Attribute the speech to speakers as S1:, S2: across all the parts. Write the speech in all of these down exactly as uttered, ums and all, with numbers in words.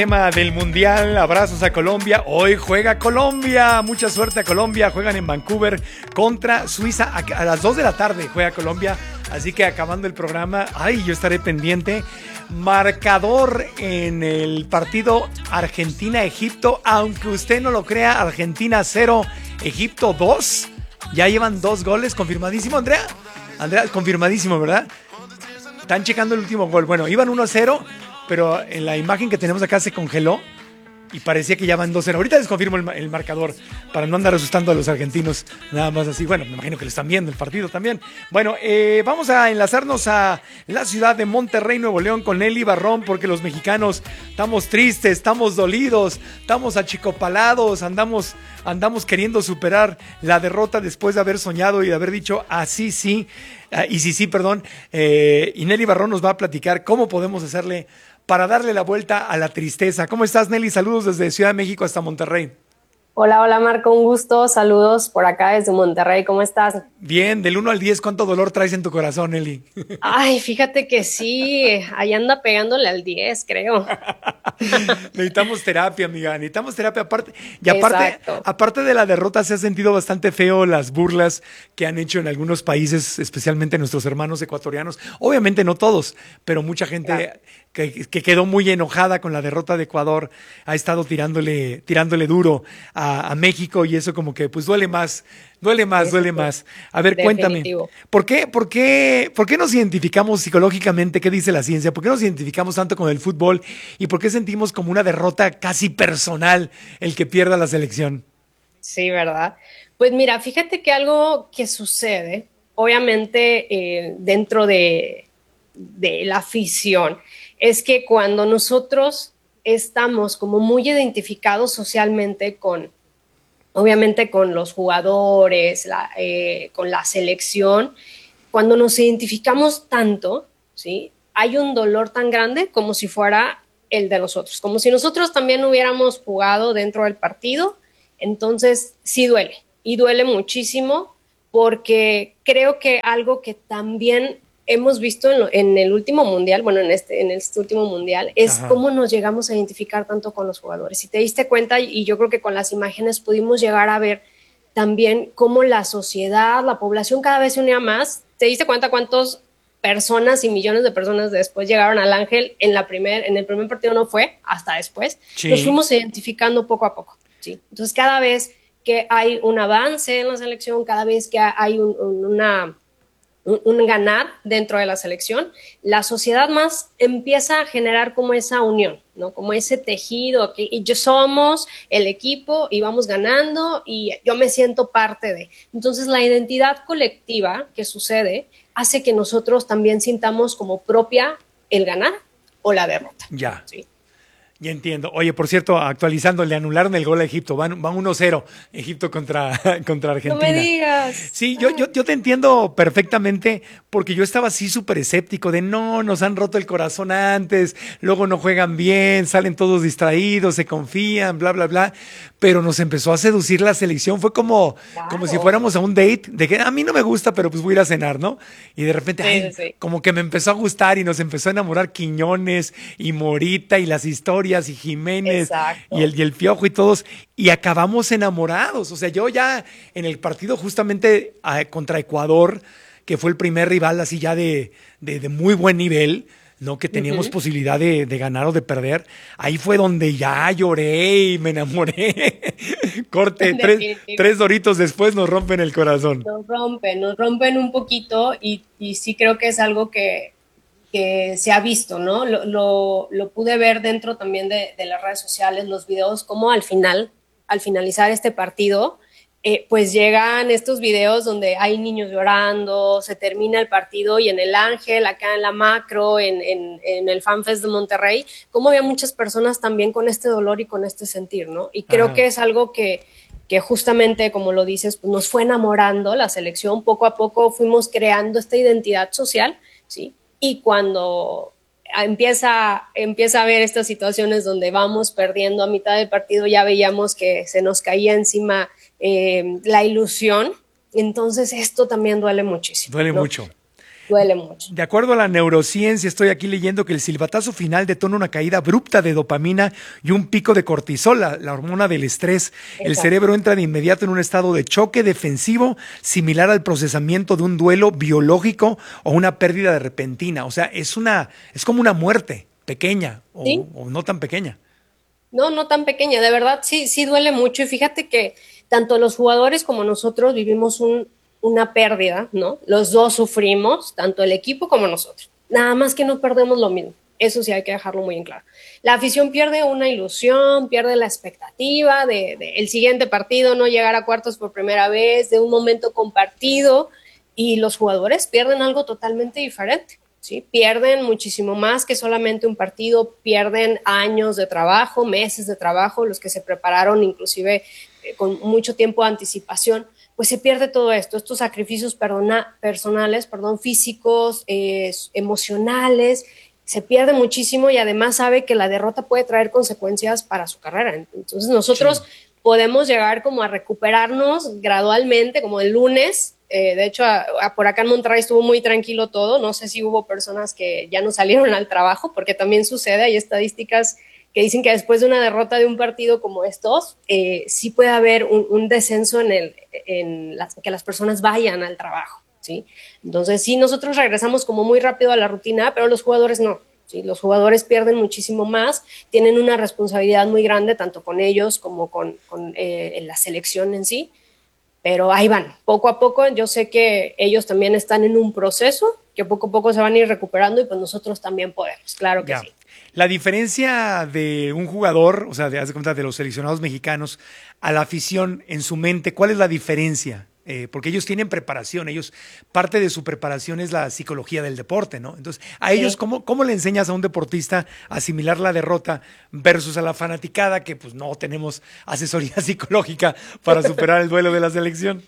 S1: Tema del Mundial, abrazos a Colombia. Hoy juega Colombia, mucha suerte a Colombia. Juegan en Vancouver contra Suiza a, a las dos de la tarde. Juega Colombia, así que acabando el programa, ay, yo estaré pendiente. Marcador en el partido Argentina-Egipto, aunque usted no lo crea, Argentina cero, Egipto dos. Ya llevan dos goles, confirmadísimo, Andrea. Andrea, confirmadísimo, ¿verdad? Están checando el último gol. Bueno, iban uno a cero. Pero en la imagen que tenemos acá se congeló y parecía que ya van dos cero. Ahorita les confirmo el, el marcador para no andar asustando a los argentinos. Nada más así. Bueno, me imagino que lo están viendo el partido también. Bueno, eh, vamos a enlazarnos a la ciudad de Monterrey, Nuevo León, con Nelly Barrón, porque los mexicanos estamos tristes, estamos dolidos, estamos achicopalados, andamos, andamos queriendo superar la derrota después de haber soñado y de haber dicho así sí. Uh, y sí, sí, perdón. Eh, y Nelly Barrón nos va a platicar cómo podemos hacerle para darle la vuelta a la tristeza. ¿Cómo estás, Nelly? Saludos desde Ciudad de México hasta Monterrey.
S2: Hola, hola Marco, un gusto, saludos por acá desde Monterrey, ¿cómo estás?
S1: Bien, del uno al diez, ¿cuánto dolor traes en tu corazón, Nelly?
S2: Ay, fíjate que sí, ahí anda pegándole al diez, creo.
S1: Necesitamos terapia, amiga, necesitamos terapia. Aparte, y aparte,
S2: Exacto.
S1: aparte de la derrota, se ha sentido bastante feo las burlas que han hecho en algunos países, especialmente nuestros hermanos ecuatorianos. Obviamente no todos, pero mucha gente claro. que, que quedó muy enojada con la derrota de Ecuador ha estado tirándole, tirándole duro a, a México, y eso como que pues duele más. Duele más, Eso duele más. A ver, definitivo. Cuéntame, ¿por qué, por qué, por qué nos identificamos psicológicamente? ¿Qué dice la ciencia? ¿Por qué nos identificamos tanto con el fútbol? ¿Y por qué sentimos como una derrota casi personal el que pierda la selección?
S2: Sí, ¿verdad? Pues mira, fíjate que algo que sucede, obviamente eh, dentro de, de la afición, es que cuando nosotros estamos como muy identificados socialmente con obviamente con los jugadores, la, eh, con la selección, cuando nos identificamos tanto, ¿sí? Hay un dolor tan grande como si fuera el de nosotros, como si nosotros también hubiéramos jugado dentro del partido, entonces sí duele, y duele muchísimo porque creo que algo que también hemos visto en, lo, en el último mundial, bueno, en este, en este último mundial, es Ajá. cómo nos llegamos a identificar tanto con los jugadores. Si te diste cuenta, y yo creo que con las imágenes pudimos llegar a ver también cómo la sociedad, la población cada vez se unía más. ¿Te diste cuenta cuántas personas y millones de personas después llegaron al Ángel? En, la primer, en el primer partido no fue, hasta después. Sí. Nos fuimos identificando poco a poco. ¿Sí? Entonces, cada vez que hay un avance en la selección, cada vez que hay un, un, una... Un, un ganar dentro de la selección, la sociedad más empieza a generar como esa unión, ¿no? Como ese tejido, que y yo somos el equipo y vamos ganando y yo me siento parte de. Entonces la identidad colectiva que sucede hace que nosotros también sintamos como propia el ganar o la derrota.
S1: Ya.
S2: ¿Sí?
S1: Ya entiendo. Oye, por cierto, actualizando, le anularon el gol a Egipto. Van, van uno cero Egipto contra, contra Argentina.
S2: No me digas.
S1: Sí, yo, yo, yo te entiendo perfectamente, porque yo estaba así súper escéptico de no, nos han roto el corazón antes, luego no juegan bien, salen todos distraídos, se confían, bla, bla, bla. Pero nos empezó a seducir la selección. Fue como, claro. como si fuéramos a un date de que a mí no me gusta, pero pues voy a ir a cenar, ¿no? Y de repente, sí, ay, sí. como que me empezó a gustar y nos empezó a enamorar Quiñones y Morita y las historias y Jiménez y el, y el Piojo y todos, y acabamos enamorados. O sea, yo ya en el partido justamente uh, contra Ecuador, que fue el primer rival así ya de, de, de muy buen nivel, ¿no? Que teníamos uh-huh. posibilidad de, de ganar o de perder, ahí fue donde ya lloré y me enamoré. Corte, tres, tres doritos después nos rompen el corazón.
S2: Nos rompen, nos rompen un poquito, y, y sí creo que es algo que que se ha visto, ¿no? Lo, lo, lo pude ver dentro también de, de las redes sociales, los videos, como al final, al finalizar este partido, eh, pues llegan estos videos donde hay niños llorando, se termina el partido, y en el Ángel, acá en la macro, en, en, en el FanFest de Monterrey, como había muchas personas también con este dolor y con este sentir, ¿no? Y creo Ajá. que es algo que, que justamente, como lo dices, pues nos fue enamorando la selección, poco a poco fuimos creando esta identidad social, ¿sí? Y cuando empieza, empieza a haber estas situaciones donde vamos perdiendo a mitad del partido, ya veíamos que se nos caía encima eh, la ilusión, entonces esto también duele muchísimo.
S1: Duele
S2: ¿no?
S1: mucho.
S2: duele mucho.
S1: De acuerdo a la neurociencia, estoy aquí leyendo que el silbatazo final detona una caída abrupta de dopamina y un pico de cortisol, la, la hormona del estrés.
S2: Exacto.
S1: El cerebro entra de inmediato en un estado de choque defensivo, similar al procesamiento de un duelo biológico o una pérdida de repentina. O sea, es una, es como una muerte pequeña o,
S2: ¿Sí?
S1: o no tan pequeña.
S2: No, no tan pequeña, de verdad sí, sí duele mucho y fíjate que tanto los jugadores como nosotros vivimos un, una pérdida, ¿no? Los dos sufrimos, tanto el equipo como nosotros. Nada más que no perdemos lo mismo, eso sí hay que dejarlo muy en claro. La afición pierde una ilusión, pierde la expectativa de, de el siguiente partido, no llegar a cuartos por primera vez, de un momento compartido y los jugadores pierden algo totalmente diferente. ¿Sí? Pierden muchísimo más que solamente un partido, pierden años de trabajo, meses de trabajo, los que se prepararon inclusive eh, con mucho tiempo de anticipación, pues se pierde todo esto, estos sacrificios perdona, personales, perdón, físicos, eh, emocionales, se pierde muchísimo y además sabe que la derrota puede traer consecuencias para su carrera. Entonces nosotros sí. podemos llegar como a recuperarnos gradualmente, como el lunes. Eh, de hecho, a, a por acá en Monterrey estuvo muy tranquilo todo. No sé si hubo personas que ya no salieron al trabajo, porque también sucede. Hay estadísticas que dicen que después de una derrota de un partido como estos, eh, sí puede haber un, un descenso en, el, en las, que las personas vayan al trabajo, ¿sí? Entonces, sí, nosotros regresamos como muy rápido a la rutina, pero los jugadores no. ¿Sí? Los jugadores pierden muchísimo más, tienen una responsabilidad muy grande, tanto con ellos como con, con eh, en la selección en sí. Pero ahí van, poco a poco. Yo sé que ellos también están en un proceso, que poco a poco se van a ir recuperando y pues nosotros también podemos, claro que
S1: ya.
S2: sí.
S1: La diferencia de un jugador, o sea, de, haz de cuenta, de los seleccionados mexicanos a la afición en su mente, ¿cuál es la diferencia? Eh, porque ellos tienen preparación, ellos, parte de su preparación es la psicología del deporte, ¿no? Entonces, a ellos, sí. ¿cómo, ¿cómo le enseñas a un deportista a asimilar la derrota versus a la fanaticada que pues no tenemos asesoría psicológica para superar el duelo de la selección?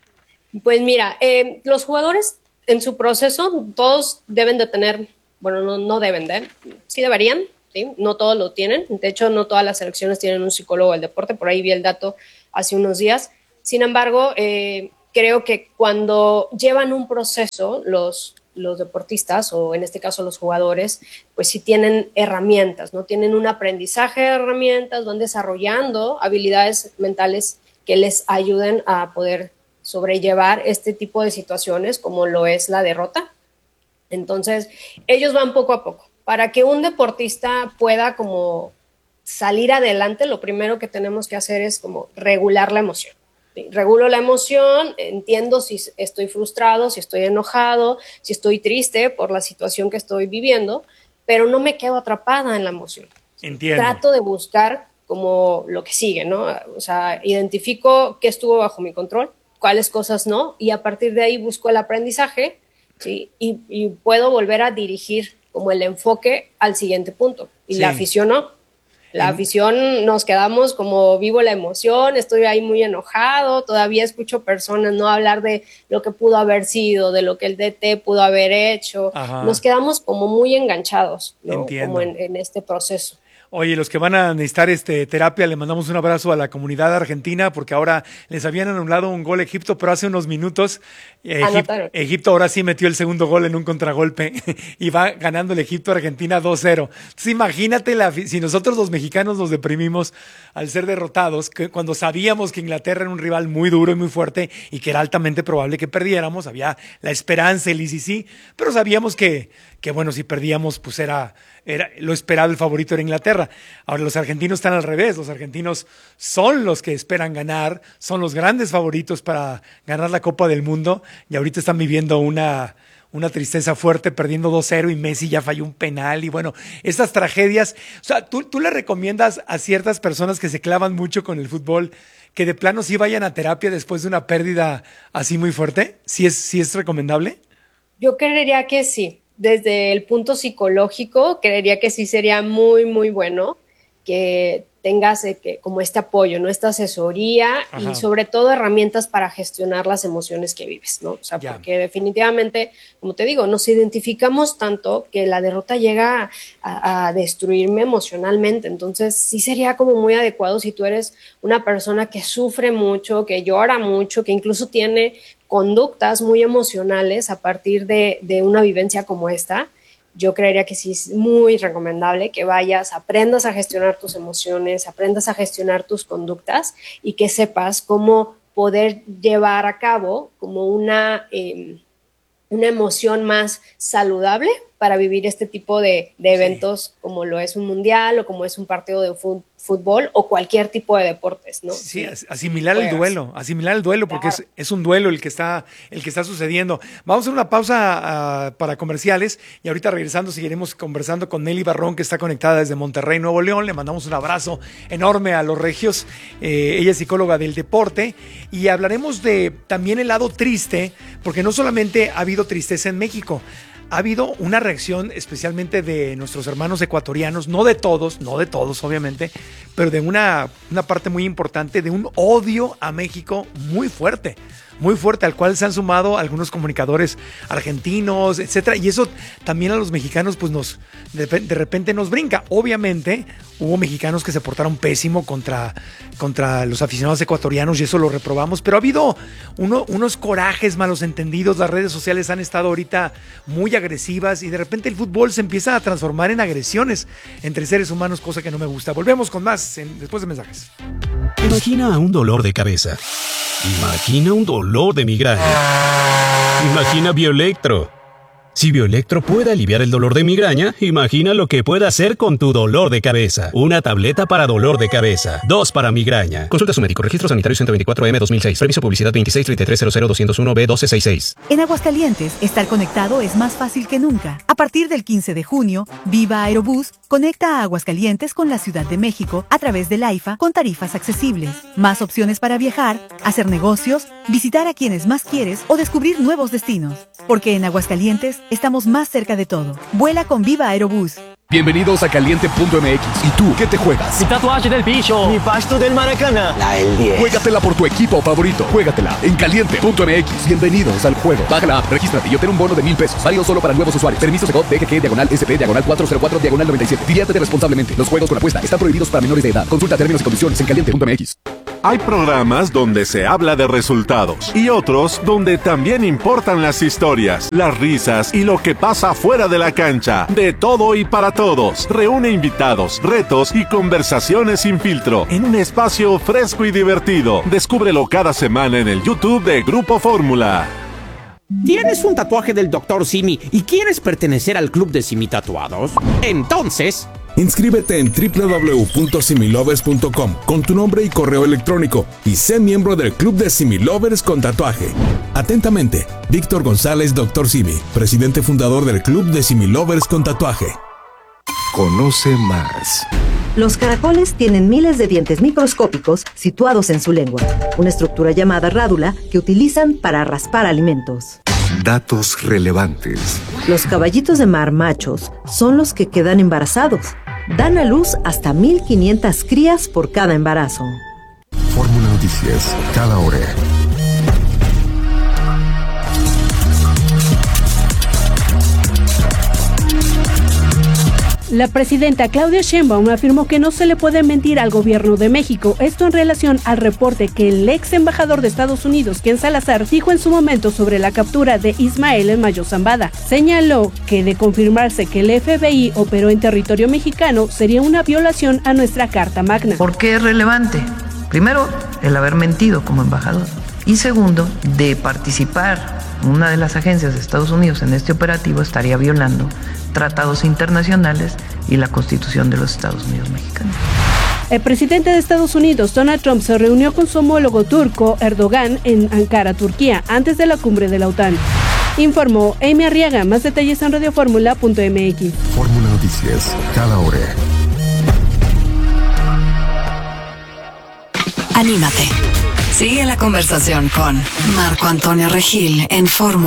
S2: Pues mira, eh, los jugadores en su proceso, todos deben de tener, bueno, no, no deben de, sí deberían, ¿sí? No todos lo tienen, de hecho no todas las selecciones tienen un psicólogo del deporte, por ahí vi el dato hace unos días. Sin embargo, eh, creo que cuando llevan un proceso, los, los deportistas, o en este caso los jugadores, pues sí tienen herramientas, ¿no? Tienen un aprendizaje de herramientas, van desarrollando habilidades mentales que les ayuden a poder sobrellevar este tipo de situaciones, como lo es la derrota. Entonces, ellos van poco a poco. Para que un deportista pueda como salir adelante, lo primero que tenemos que hacer es como regular la emoción. Regulo la emoción, entiendo si estoy frustrado, si estoy enojado, si estoy triste por la situación que estoy viviendo, pero no me quedo atrapada en la emoción.
S1: Entiendo.
S2: Trato de buscar como lo que sigue, ¿no? O sea, identifico qué estuvo bajo mi control, cuáles cosas no, y a partir de ahí busco el aprendizaje, ¿sí? Y, y puedo volver a dirigir como el enfoque al siguiente punto. Y sí. La afición no. La afición nos quedamos como vivo la emoción, estoy ahí muy enojado, todavía escucho personas no hablar de lo que pudo haber sido, de lo que el D T pudo haber hecho. Ajá. Nos quedamos como muy enganchados, ¿no?
S1: Entiendo.
S2: Como en, en este proceso.
S1: Oye, los que van a necesitar este, terapia, le mandamos un abrazo a la comunidad argentina porque ahora les habían anulado un gol a Egipto, pero hace unos minutos eh, Egip- Egipto ahora sí metió el segundo gol en un contragolpe y va ganando el Egipto a Argentina dos cero. Entonces imagínate la, si nosotros los mexicanos nos deprimimos al ser derrotados, que cuando sabíamos que Inglaterra era un rival muy duro y muy fuerte y que era altamente probable que perdiéramos, había la esperanza, el I C C, pero sabíamos que, que bueno, si perdíamos pues era... Era, lo esperado, el favorito era Inglaterra. Ahora los argentinos están al revés, los argentinos son los que esperan ganar, son los grandes favoritos para ganar la Copa del Mundo y ahorita están viviendo una, una tristeza fuerte, perdiendo dos cero y Messi ya falló un penal y bueno, estas tragedias, o sea, ¿tú, tú le recomiendas a ciertas personas que se clavan mucho con el fútbol que de plano sí vayan a terapia después de una pérdida así muy fuerte? ¿Sí es, sí es recomendable?
S2: Yo creería que sí. Desde el punto psicológico, creería que sí sería muy, muy bueno que tengas eh, que, como este apoyo, ¿no? Esta asesoría. Ajá. Y sobre todo herramientas para gestionar las emociones que vives, ¿no? O sea, ya. Porque definitivamente, como te digo, nos identificamos tanto que la derrota llega a, a destruirme emocionalmente. Entonces, sí sería como muy adecuado si tú eres una persona que sufre mucho, que llora mucho, que incluso tiene conductas muy emocionales a partir de, de una vivencia como esta, yo creería que sí es muy recomendable que vayas, aprendas a gestionar tus emociones, aprendas a gestionar tus conductas y que sepas cómo poder llevar a cabo como una, eh, una emoción más saludable para vivir este tipo de, de eventos, sí, como lo es un mundial o como es un partido de fútbol o cualquier tipo de deportes, ¿no?
S1: Sí, asimilar el duelo, asimilar el duelo, porque claro, es, es un duelo el que está, el que está sucediendo. Vamos a hacer una pausa uh, para comerciales y ahorita regresando seguiremos conversando con Nelly Barrón, que está conectada desde Monterrey, Nuevo León. Le mandamos un abrazo enorme a los regios. Eh, ella es psicóloga del deporte y hablaremos de también el lado triste, porque no solamente ha habido tristeza en México, ha habido una reacción especialmente de nuestros hermanos ecuatorianos, no de todos, no de todos obviamente, pero de una, una parte muy importante, de un odio a México muy fuerte, muy fuerte, al cual se han sumado algunos comunicadores argentinos, etcétera, y eso también a los mexicanos pues nos, de, de repente nos brinca. Obviamente hubo mexicanos que se portaron pésimo contra, contra los aficionados ecuatorianos y eso lo reprobamos, pero ha habido uno, unos corajes malos entendidos. Las redes sociales han estado ahorita muy agresivas y de repente el fútbol se empieza a transformar en agresiones entre seres humanos, cosa que no me gusta. Volvemos con más en, después de mensajes.
S3: Imagina un dolor de cabeza. Imagina un dolor de migraña. Imagina Bioelectro. Si Bioelectro puede aliviar el dolor de migraña, imagina lo que puede hacer con tu dolor de cabeza. Una tableta para dolor de cabeza. Dos para migraña. Consulta a su médico. Registro Sanitario ciento veinticuatro M dos mil seis. Permiso publicidad veintiséis treinta y tres cero cero doscientos uno B doce sesenta y seis.
S4: En Aguascalientes, estar conectado es más fácil que nunca. A partir del quince de junio, Viva Aerobús conecta a Aguascalientes con la Ciudad de México a través del AIFA con tarifas accesibles. Más opciones para viajar, hacer negocios, visitar a quienes más quieres o descubrir nuevos destinos. Porque en Aguascalientes estamos más cerca de todo. Vuela con Viva Aerobús.
S5: Bienvenidos a Caliente punto M X. ¿Y tú qué te juegas?
S6: Mi tatuaje del bicho.
S7: Mi pasto del Maracaná.
S6: La del diez.
S5: Juégatela por tu equipo favorito. Juégatela en Caliente punto M X. Bienvenidos al juego. Baja la app, regístrate y obtén un bono de mil pesos. Válido solo para nuevos usuarios. Permiso Segov D G G diagonal S P diagonal cuatro cero cuatro diagonal noventa y siete. Diviértete responsablemente. Los juegos con apuesta están prohibidos para menores de edad. Consulta términos y condiciones en Caliente punto M X.
S8: Hay programas donde se habla de resultados y otros donde también importan las historias, las risas y lo que pasa fuera de la cancha. De todo y para todos. Reúne invitados, retos y conversaciones sin filtro en un espacio fresco y divertido. Descúbrelo cada semana en el YouTube de Grupo Fórmula.
S9: ¿Tienes un tatuaje del doctor Simi y quieres pertenecer al club de Simi Tatuados? Entonces...
S10: inscríbete en doble u doble u doble u punto similovers punto com con tu nombre y correo electrónico y sé miembro del club de Similovers con tatuaje. Atentamente, Víctor González, doctor Simi, presidente fundador del club de Similovers con tatuaje.
S11: Conoce más.
S12: Los caracoles tienen miles de dientes microscópicos situados en su lengua, una estructura llamada rádula que utilizan para raspar alimentos.
S11: Datos relevantes.
S12: Los caballitos de mar machos son los que quedan embarazados. Dan a luz hasta mil quinientas crías por cada embarazo.
S11: Fórmula Noticias, cada hora.
S13: La presidenta Claudia Sheinbaum afirmó que no se le puede mentir al gobierno de México, esto en relación al reporte que el ex embajador de Estados Unidos, Ken Salazar, dijo en su momento sobre la captura de Ismael El Mayo Zambada. Señaló que de confirmarse que el F B I operó en territorio mexicano sería una violación a nuestra Carta Magna.
S14: ¿Por qué es relevante? Primero, el haber mentido como embajador. Y segundo, de participar una de las agencias de Estados Unidos en este operativo estaría violando tratados internacionales y la Constitución de los Estados Unidos mexicanos.
S13: El presidente de Estados Unidos, Donald Trump, se reunió con su homólogo turco, Erdogan, en Ankara, Turquía, antes de la cumbre de la OTAN. Informó Amy Arriaga. Más detalles en radio fórmula punto m x.
S11: Fórmula Noticias, cada hora.
S15: Anímate. Sigue la conversación con Marco Antonio Regil en Fórmula.